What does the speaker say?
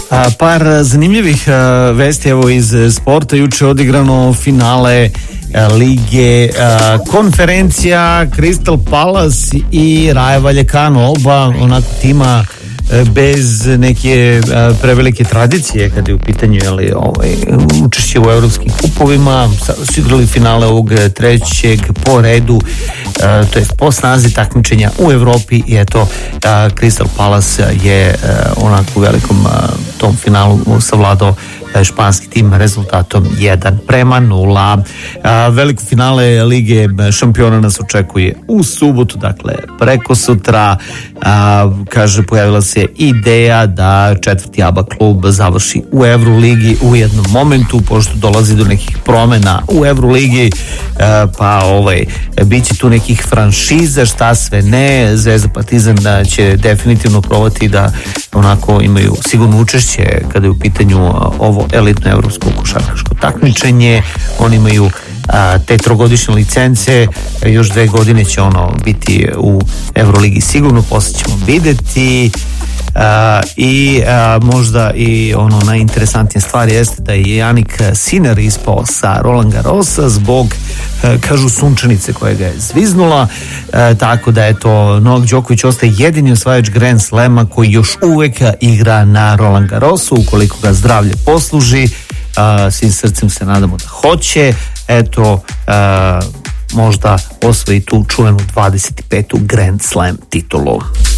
Par zanimljivih vesti evo iz sporta. Juče odigrano finale lige konferencija Crystal Palace i Raja Vallecano, oba onako tima bez neke prevelike tradicije kada je u pitanju učešće u evropskim kupovima. Sada su igrali finale ovog trećeg po redu, to je po snazi takmičenja u Evropi i eto Crystal Palace je onako u velikom tom finalu savladao španski tim rezultatom 1-0. Veliko finale Lige šampiona nas očekuje u subotu, dakle preko sutra. Kaže, pojavila se ideja da četvrti ABA klub završi u Evroligi u jednom momentu, pošto dolazi do nekih promena u Evroligi, pa bit će tu nekih franšiza, šta sve ne. Zvezda, Partizan će definitivno probati da onako imaju sigurno učešće kada je u pitanju ovo elitno evropsko košarkaško takmičenje. Oni imaju te trogodišnje licence, još 2 godine će biti u Evroligi sigurno, posle ćemo videti. I možda i najinteresantnija stvar jeste da je Jannik Sinner ispao sa Roland Garrosa zbog, kažu, sunčanice koja ga je zviznula, tako da eto Novak Đoković ostaje jedini osvajač Grand Slema koji još uvek igra na Roland Garrosu, ukoliko ga zdravlje posluži. Svim srcem se nadamo da hoće, eto možda osvoji tu čuvenu 25. Grand Slam titulu.